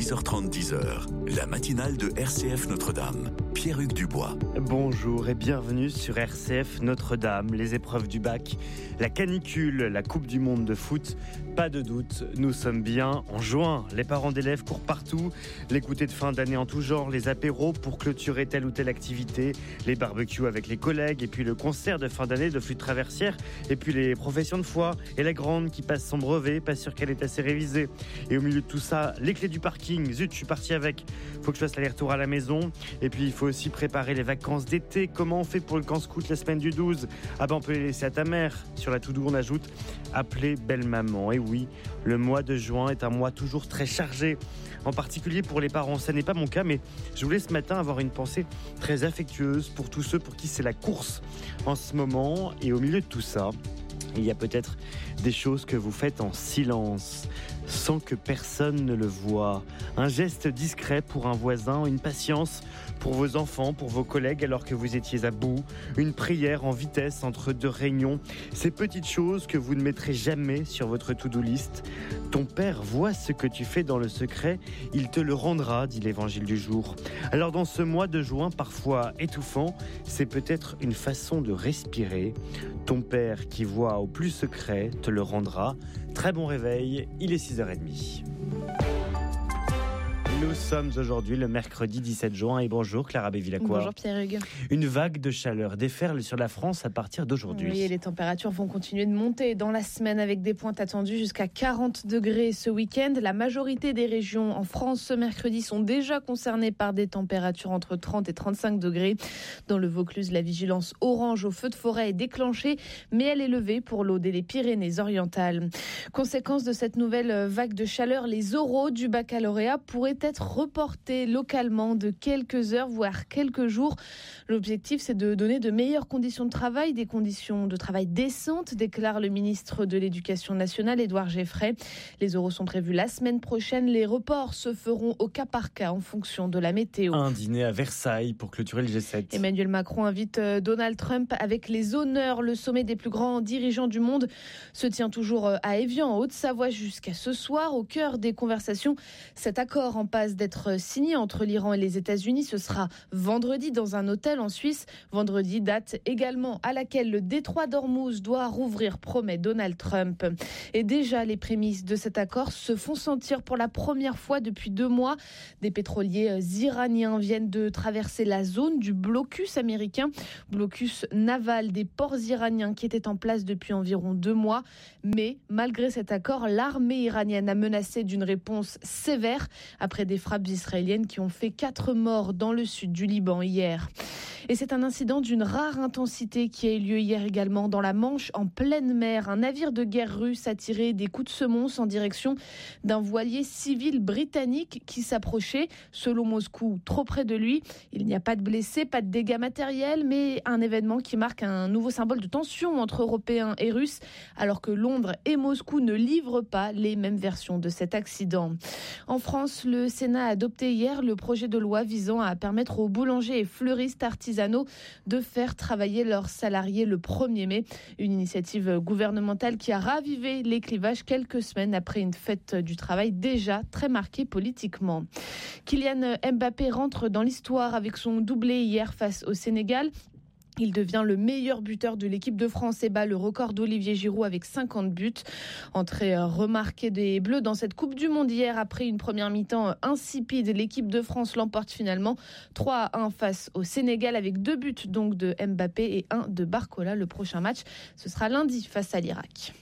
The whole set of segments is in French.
6h30, 10h, la matinale de RCF Notre-Dame. Pierre-Hugues Dubois. Bonjour et bienvenue sur RCF Notre-Dame. Les épreuves du bac, la canicule, la Coupe du Monde de foot. Pas de doute, nous sommes bien en juin. Les parents d'élèves courent partout. Les goûters de fin d'année en tout genre, les apéros pour clôturer telle ou telle activité, les barbecues avec les collègues et puis le concert de fin d'année de flûte traversière et puis les professions de foi et la grande qui passe son brevet, pas sûr qu'elle est assez révisée. Et au milieu de tout ça, les clés du parking. Zut, je suis parti avec. Faut que je fasse l'aller-retour à la maison. Et puis il faut aussi préparer les vacances d'été. Comment on fait pour le camp scout la semaine du 12 ? Ah ben on peut les laisser à ta mère. Sur la to-do on ajoute appeler belle maman. Et oui, le mois de juin est un mois toujours très chargé, en particulier pour les parents. Ça n'est pas mon cas, mais je voulais ce matin avoir une pensée très affectueuse pour tous ceux pour qui c'est la course en ce moment. Et au milieu de tout ça, il y a peut-être des choses que vous faites en silence, sans que personne ne le voie. Un geste discret pour un voisin, une patience pour vos enfants, pour vos collègues alors que vous étiez à bout, une prière en vitesse entre deux réunions. Ces petites choses que vous ne mettrez jamais sur votre to-do list. Ton père voit ce que tu fais dans le secret, il te le rendra, dit l'évangile du jour. Alors dans ce mois de juin parfois étouffant, c'est peut-être une façon de respirer. Ton père qui voit au plus secret te le rendra. Très bon réveil, il est 6h30. Nous sommes aujourd'hui le mercredi 17 juin et bonjour Clara Bévilacqua. Bonjour Pierre-Hugues. Une vague de chaleur déferle sur la France à partir d'aujourd'hui. Oui, et les températures vont continuer de monter dans la semaine avec des pointes attendues jusqu'à 40 degrés ce week-end. La majorité des régions en France ce mercredi sont déjà concernées par des températures entre 30 et 35 degrés. Dans le Vaucluse, la vigilance orange au feu de forêt est déclenchée, mais elle est levée pour l'Aude et les Pyrénées-Orientales. Conséquence de cette nouvelle vague de chaleur, les oraux du baccalauréat pourraient être reportés localement de quelques heures, voire quelques jours. L'objectif, c'est de donner de meilleures conditions de travail, des conditions de travail décentes, déclare le ministre de l'Éducation nationale, Édouard Geffray. Les oraux sont prévus la semaine prochaine. Les reports se feront au cas par cas en fonction de la météo. Un dîner à Versailles pour clôturer le G7. Emmanuel Macron invite Donald Trump avec les honneurs. Le sommet des plus grands dirigeants du monde se tient toujours à Évian, en Haute-Savoie, jusqu'à ce soir. Au cœur des conversations, cet accord en passe d'être signé entre l'Iran et les États-Unis. Ce sera vendredi dans un hôtel en Suisse. Vendredi, date également à laquelle le détroit d'Ormuz doit rouvrir, promet Donald Trump. Et déjà, les prémices de cet accord se font sentir pour la première fois depuis 2 mois. Des pétroliers iraniens viennent de traverser la zone du blocus américain, blocus naval des ports iraniens qui était en place depuis environ 2 mois. Mais malgré cet accord, l'armée iranienne a menacé d'une réponse sévère après des frappes israéliennes qui ont fait 4 morts dans le sud du Liban hier. Et c'est un incident d'une rare intensité qui a eu lieu hier également dans la Manche, en pleine mer. Un navire de guerre russe a tiré des coups de semonce en direction d'un voilier civil britannique qui s'approchait. Selon Moscou, trop près de lui. Il n'y a pas de blessés, pas de dégâts matériels, mais un événement qui marque un nouveau symbole de tension entre Européens et Russes, alors que Londres et Moscou ne livrent pas les mêmes versions de cet accident. En France, le Sénat a adopté hier le projet de loi visant à permettre aux boulangers et fleuristes artisanaux de faire travailler leurs salariés le 1er mai. Une initiative gouvernementale qui a ravivé les clivages quelques semaines après une fête du travail déjà très marquée politiquement. Kylian Mbappé rentre dans l'histoire avec son doublé hier face au Sénégal. Il devient le meilleur buteur de l'équipe de France et bat le record d'Olivier Giroud avec 50 buts. Entrée remarquée des Bleus dans cette Coupe du Monde hier après une première mi-temps insipide. L'équipe de France l'emporte finalement 3-1 face au Sénégal avec 2 buts donc de Mbappé et 1 de Barcola. Le prochain match, ce sera lundi face à l'Irak.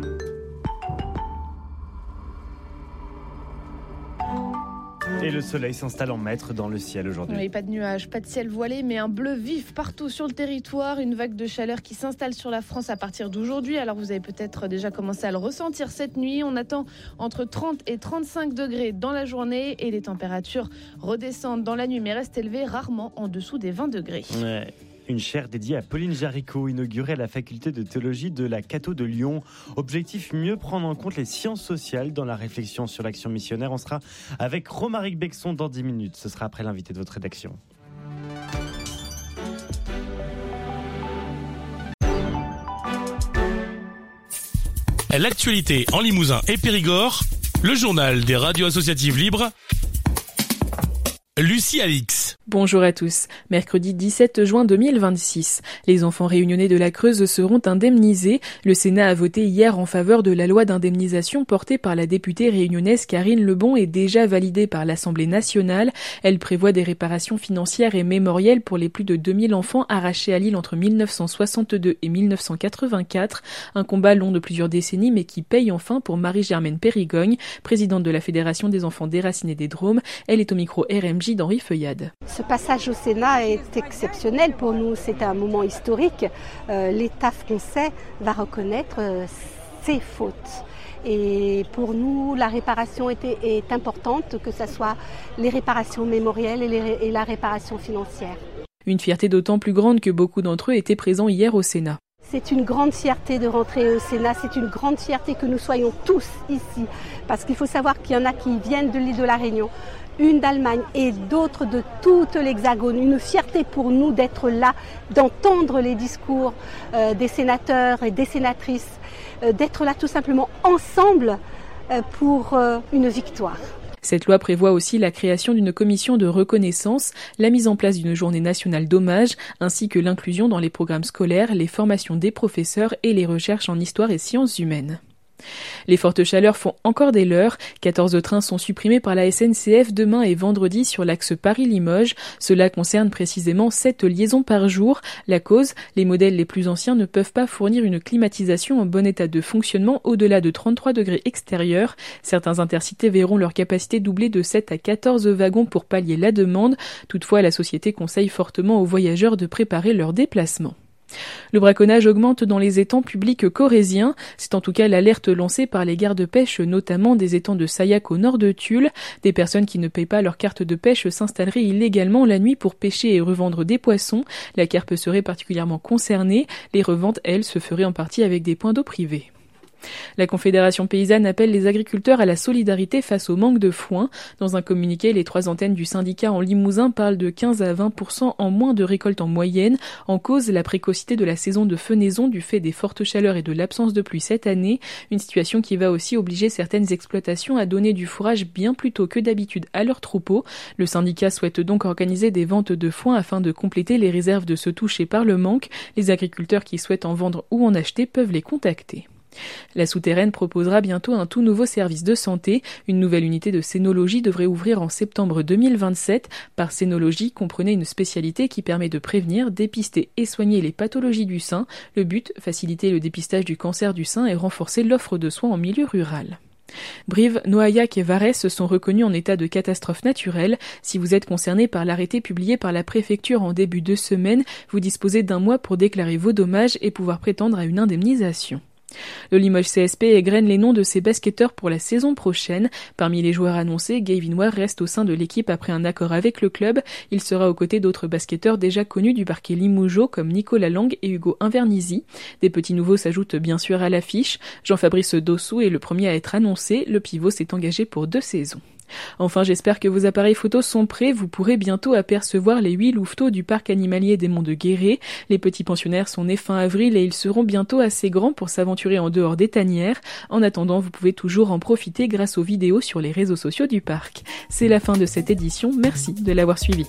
Et le soleil s'installe en maître dans le ciel aujourd'hui. Oui, pas de nuages, pas de ciel voilé, mais un bleu vif partout sur le territoire. Une vague de chaleur qui s'installe sur la France à partir d'aujourd'hui. Alors vous avez peut-être déjà commencé à le ressentir cette nuit. On attend entre 30 et 35 degrés dans la journée et les températures redescendent dans la nuit, mais restent élevées, rarement en dessous des 20 degrés. Ouais. Une chaire dédiée à Pauline Jaricot, inaugurée à la faculté de théologie de la Cato de Lyon. Objectif, mieux prendre en compte les sciences sociales dans la réflexion sur l'action missionnaire. On sera avec Romaric Bexon dans 10 minutes. Ce sera après l'invité de votre rédaction. L'actualité en Limousin et Périgord, le journal des radios associatives libres, Lucie Alix. Bonjour à tous. Mercredi 17 juin 2026. Les enfants réunionnais de la Creuse seront indemnisés. Le Sénat a voté hier en faveur de la loi d'indemnisation portée par la députée réunionnaise Karine Lebon et déjà validée par l'Assemblée nationale. Elle prévoit des réparations financières et mémorielles pour les plus de 2000 enfants arrachés à l'île entre 1962 et 1984. Un combat long de plusieurs décennies mais qui paye enfin pour Marie-Germaine Périgogne, présidente de la Fédération des enfants déracinés des Drômes. Elle est au micro RMJ d'Henri Feuillade. Ce passage au Sénat est exceptionnel pour nous, c'est un moment historique. L'État français va reconnaître ses fautes. Et pour nous, la réparation est importante, que ce soit les réparations mémorielles et la réparation financière. Une fierté d'autant plus grande que beaucoup d'entre eux étaient présents hier au Sénat. C'est une grande fierté de rentrer au Sénat, c'est une grande fierté que nous soyons tous ici. Parce qu'il faut savoir qu'il y en a qui viennent de l'île de la Réunion, une d'Allemagne et d'autres de toute l'Hexagone. Une fierté pour nous d'être là, d'entendre les discours des sénateurs et des sénatrices, d'être là tout simplement ensemble pour une victoire. Cette loi prévoit aussi la création d'une commission de reconnaissance, la mise en place d'une journée nationale d'hommage, ainsi que l'inclusion dans les programmes scolaires, les formations des professeurs et les recherches en histoire et sciences humaines. Les fortes chaleurs font encore des leurs. 14 trains sont supprimés par la SNCF demain et vendredi sur l'axe Paris-Limoges. Cela concerne précisément 7 liaisons par jour. La cause, les modèles les plus anciens ne peuvent pas fournir une climatisation en bon état de fonctionnement au-delà de 33 degrés extérieurs. Certains intercités verront leur capacité doubler de 7 à 14 wagons pour pallier la demande. Toutefois, la société conseille fortement aux voyageurs de préparer leur déplacement. Le braconnage augmente dans les étangs publics corréziens. C'est en tout cas l'alerte lancée par les gardes-pêche, notamment des étangs de Sayac au nord de Tulle. Des personnes qui ne payent pas leur carte de pêche s'installeraient illégalement la nuit pour pêcher et revendre des poissons. La carpe serait particulièrement concernée. Les reventes, elles, se feraient en partie avec des points d'eau privés. La Confédération paysanne appelle les agriculteurs à la solidarité face au manque de foin. Dans un communiqué, les 3 antennes du syndicat en Limousin parlent de 15 à 20% en moins de récolte en moyenne. En cause, la précocité de la saison de fenaison du fait des fortes chaleurs et de l'absence de pluie cette année. Une situation qui va aussi obliger certaines exploitations à donner du fourrage bien plus tôt que d'habitude à leurs troupeaux. Le syndicat souhaite donc organiser des ventes de foin afin de compléter les réserves de ceux touchés par le manque. Les agriculteurs qui souhaitent en vendre ou en acheter peuvent les contacter. La Souterraine proposera bientôt un tout nouveau service de santé. Une nouvelle unité de sénologie devrait ouvrir en septembre 2027. Par sénologie, comprenez une spécialité qui permet de prévenir, dépister et soigner les pathologies du sein. Le but, faciliter le dépistage du cancer du sein et renforcer l'offre de soins en milieu rural. Brive, Noaillac et Varès sont reconnus en état de catastrophe naturelle. Si vous êtes concerné par l'arrêté publié par la préfecture en début de semaine, vous disposez d'un mois pour déclarer vos dommages et pouvoir prétendre à une indemnisation. Le Limoges CSP égrène les noms de ses basketteurs pour la saison prochaine. Parmi les joueurs annoncés, Gavin Ware reste au sein de l'équipe après un accord avec le club. Il sera aux côtés d'autres basketteurs déjà connus du parquet limougeaud comme Nicolas Lang et Hugo Invernizzi. Des petits nouveaux s'ajoutent bien sûr à l'affiche. Jean-Fabrice Dossou est le premier à être annoncé. Le pivot s'est engagé pour 2 saisons. Enfin, j'espère que vos appareils photos sont prêts. Vous pourrez bientôt apercevoir les 8 louveteaux du parc animalier des Monts de Guéret. Les petits pensionnaires sont nés fin avril et ils seront bientôt assez grands pour s'aventurer en dehors des tanières. En attendant, vous pouvez toujours en profiter grâce aux vidéos sur les réseaux sociaux du parc. C'est la fin de cette édition. Merci de l'avoir suivi.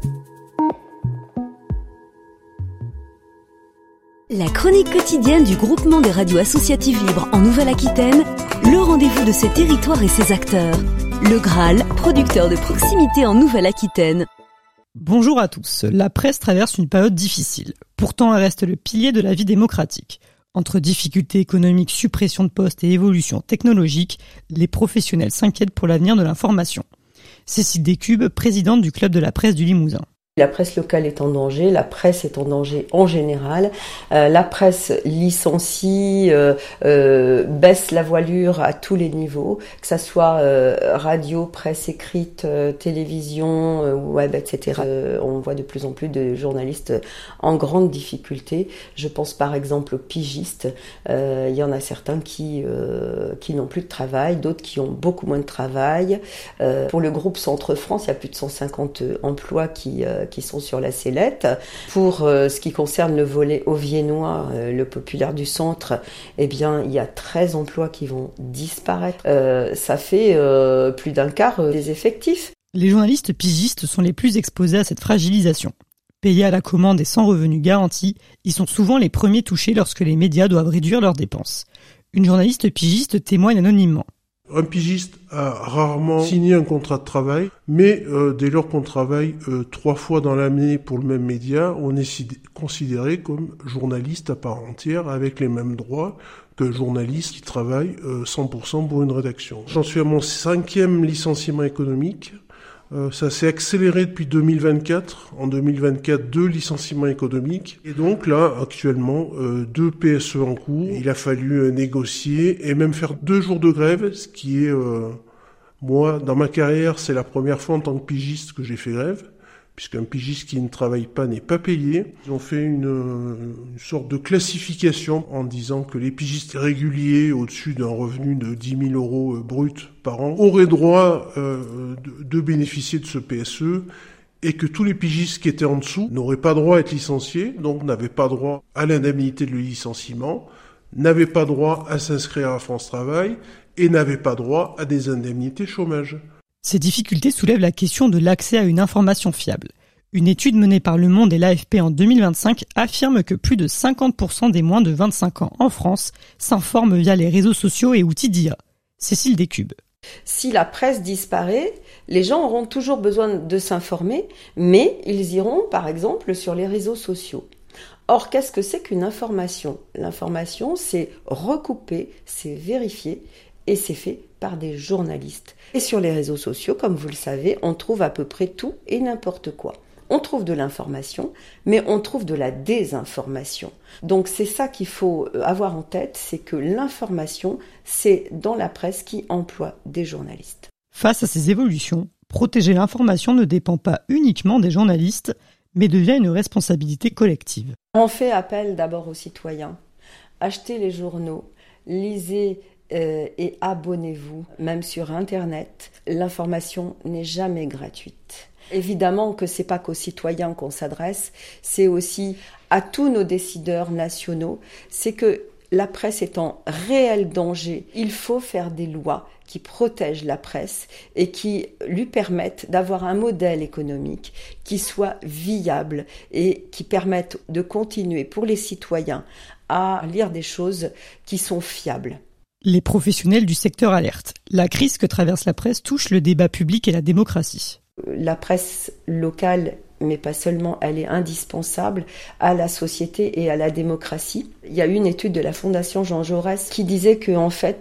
La chronique quotidienne du groupement des radios associatives libres en Nouvelle-Aquitaine, le rendez-vous de ses territoires et ses acteurs. Le Graal, producteur de proximité en Nouvelle-Aquitaine. Bonjour à tous. La presse traverse une période difficile. Pourtant, elle reste le pilier de la vie démocratique. Entre difficultés économiques, suppression de postes et évolution technologique, les professionnels s'inquiètent pour l'avenir de l'information. Cécile Descubes, présidente du club de la presse du Limousin. La presse locale est en danger, la presse est en danger en général. La presse licencie, baisse la voilure à tous les niveaux, que ça soit radio, presse écrite, télévision, web, etc. On voit de plus en plus de journalistes en grande difficulté. Je pense par exemple aux pigistes. Il y en a certains qui n'ont plus de travail, d'autres qui ont beaucoup moins de travail. Pour le groupe Centre France, il y a plus de 150 emplois qui sont sur la sellette. Pour ce qui concerne le volet auviennois, le populaire du centre, eh bien, il y a 13 emplois qui vont disparaître. Ça fait plus d'un quart des effectifs. Les journalistes pigistes sont les plus exposés à cette fragilisation. Payés à la commande et sans revenu garanti, ils sont souvent les premiers touchés lorsque les médias doivent réduire leurs dépenses. Une journaliste pigiste témoigne anonymement. Un pigiste a rarement signé un contrat de travail, mais dès lors qu'on travaille 3 fois dans l'année pour le même média, on est considéré comme journaliste à part entière avec les mêmes droits qu'un journaliste qui travaille 100% pour une rédaction. J'en suis à mon 5e licenciement économique. Ça s'est accéléré depuis 2024. En 2024, 2 licenciements économiques. Et donc là, actuellement, 2 PSE en cours. Il a fallu négocier et même faire 2 jours de grève, ce qui est, moi, dans ma carrière, c'est la première fois en tant que pigiste que j'ai fait grève, puisqu'un pigiste qui ne travaille pas n'est pas payé. Ils ont fait une sorte de classification en disant que les pigistes réguliers au-dessus d'un revenu de 10 000 euros brut par an auraient droit de bénéficier de ce PSE et que tous les pigistes qui étaient en dessous n'auraient pas droit à être licenciés, donc n'avaient pas droit à l'indemnité de licenciement, n'avaient pas droit à s'inscrire à France Travail et n'avaient pas droit à des indemnités chômage. Ces difficultés soulèvent la question de l'accès à une information fiable. Une étude menée par Le Monde et l'AFP en 2025 affirme que plus de 50% des moins de 25 ans en France s'informent via les réseaux sociaux et outils d'IA. Cécile Descubes. Si la presse disparaît, les gens auront toujours besoin de s'informer, mais ils iront par exemple sur les réseaux sociaux. Or, qu'est-ce que c'est qu'une information ? L'information, c'est recoupé, c'est vérifié et c'est fait par des journalistes. Et sur les réseaux sociaux, comme vous le savez, on trouve à peu près tout et n'importe quoi. On trouve de l'information, mais on trouve de la désinformation. Donc c'est ça qu'il faut avoir en tête, c'est que l'information, c'est dans la presse qui emploie des journalistes. Face à ces évolutions, protéger l'information ne dépend pas uniquement des journalistes, mais devient une responsabilité collective. On fait appel d'abord aux citoyens. Achetez les journaux, lisez et abonnez-vous, même sur Internet. L'information n'est jamais gratuite. Évidemment que c'est pas qu'aux citoyens qu'on s'adresse, c'est aussi à tous nos décideurs nationaux. C'est que la presse est en réel danger. Il faut faire des lois qui protègent la presse et qui lui permettent d'avoir un modèle économique qui soit viable et qui permette de continuer pour les citoyens à lire des choses qui sont fiables. Les professionnels du secteur alertent. La crise que traverse la presse touche le débat public et la démocratie. La presse locale, mais pas seulement, elle est indispensable à la société et à la démocratie. Il y a une étude de la Fondation Jean Jaurès qui disait que, en fait,